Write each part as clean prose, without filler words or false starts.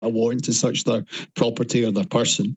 a warrant to search their property or their person,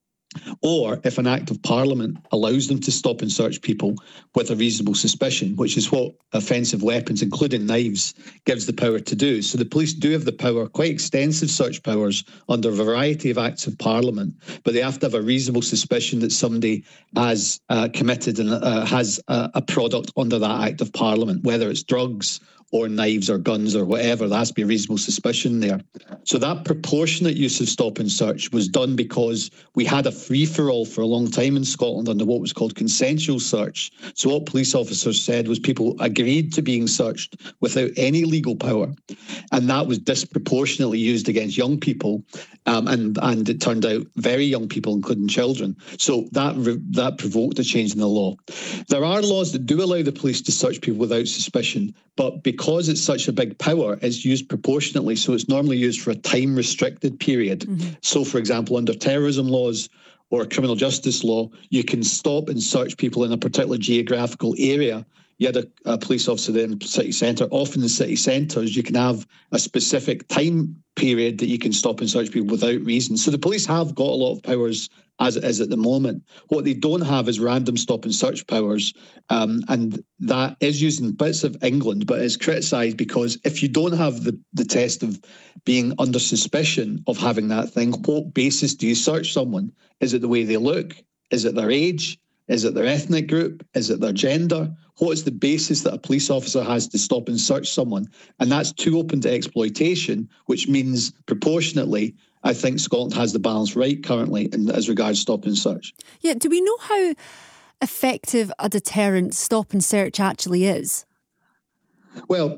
or if an act of parliament allows them to stop and search people with a reasonable suspicion, which is what offensive weapons, including knives, gives the power to do. So the police do have the power, quite extensive search powers, under a variety of acts of parliament, but they have to have a reasonable suspicion that somebody has committed and has a product under that act of parliament, whether it's drugs or knives or guns or whatever. There has to be a reasonable suspicion there. So that proportionate use of stop and search was done because we had a free-for-all for a long time in Scotland under what was called consensual search. So what police officers said was people agreed to being searched without any legal power. And that was disproportionately used against young people. And it turned out very young people, including children. So that provoked a change in the law. There are laws that do allow the police to search people without suspicion, but because it's such a big power, it's used proportionately. So it's normally used for a time-restricted period. Mm-hmm. So, for example, under terrorism laws or criminal justice law, you can stop and search people in a particular geographical area. You had a police officer in the city centre. Often in city centres, you can have a specific time period that you can stop and search people without reason. So the police have got a lot of powers as it is at the moment. What they don't have is random stop and search powers. And that is used in bits of England, but it's criticised because if you don't have the test of being under suspicion of having that thing, what basis do you search someone? Is it the way they look? Is it their age? Is it their ethnic group? Is it their gender? What is the basis that a police officer has to stop and search someone? And that's too open to exploitation, which means proportionately, I think Scotland has the balance right currently as regards stop and search. Yeah, do we know how effective a deterrent stop and search actually is? Well,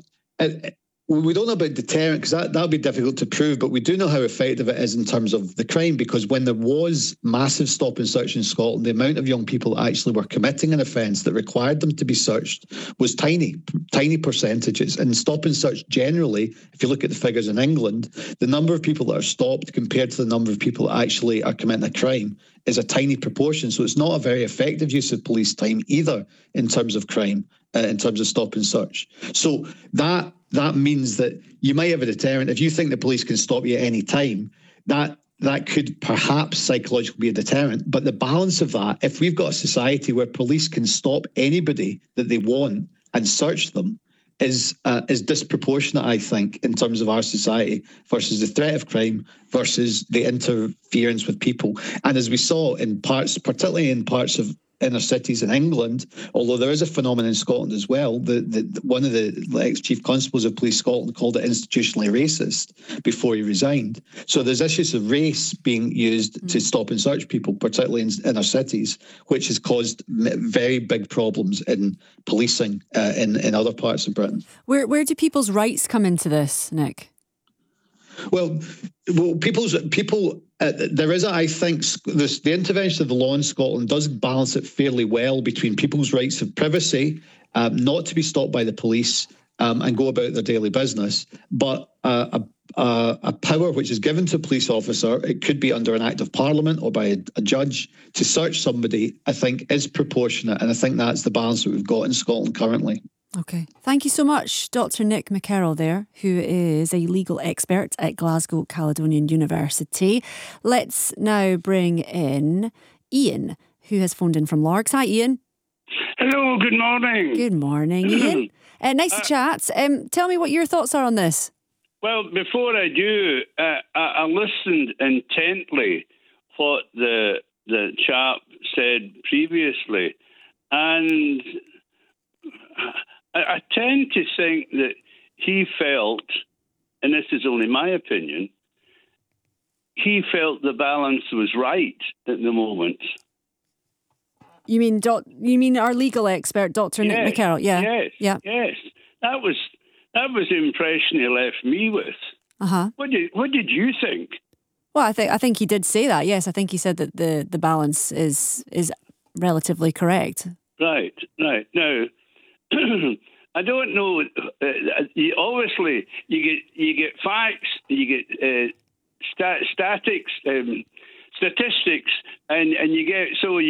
we don't know about deterrent because that would be difficult to prove, but we do know how effective it is in terms of the crime, because when there was massive stop and search in Scotland, the amount of young people that actually were committing an offence that required them to be searched was tiny percentages. And stop and search generally, if you look at the figures in England, the number of people that are stopped compared to the number of people that actually are committing a crime is a tiny proportion. So it's not a very effective use of police time either in terms of crime, in terms of stop and search. So that means that you might have a deterrent. If you think the police can stop you at any time, that could perhaps psychologically be a deterrent. But the balance of that, if we've got a society where police can stop anybody that they want and search them, is disproportionate, I think, in terms of our society versus the threat of crime versus the interference with people. And as we saw in parts, particularly in parts of inner cities in England, although there is a phenomenon in Scotland as well. One of the ex-chief constables of Police Scotland called it institutionally racist before he resigned. So there's issues of race being used to stop and search people, particularly in inner cities, which has caused very big problems in policing in other parts of Britain. Where do people's rights come into this, Nick? Well, people. There is, I think, the intervention of the law in Scotland does balance it fairly well between people's rights of privacy, not to be stopped by the police and go about their daily business, but a power which is given to a police officer, it could be under an act of parliament or by a judge, to search somebody, I think is proportionate. And I think that's the balance that we've got in Scotland currently. Okay. Thank you so much, Dr. Nick McKerroll there, who is a legal expert at Glasgow Caledonian University. Let's now bring in Ian, who has phoned in from Largs. Hi, Ian. Hello, good morning. Good morning, Ian. Nice to chat. Tell me what your thoughts are on this. Well, before I do, I listened intently what the chap said previously, and I tend to think that he felt, and this is only my opinion, he felt the balance was right at the moment. You mean our legal expert, Dr. Yes, Nick McKerroll? Yeah. Yes. That was the impression he left me with. Uh-huh. What did you think? Well, I think he did say that. Yes, I think he said that the balance is relatively correct. Right. Now, I don't know. Obviously, you get facts, you get statistics, and you get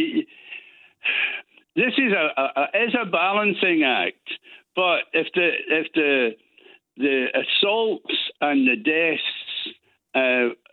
this is a balancing act. But if the assaults and the deaths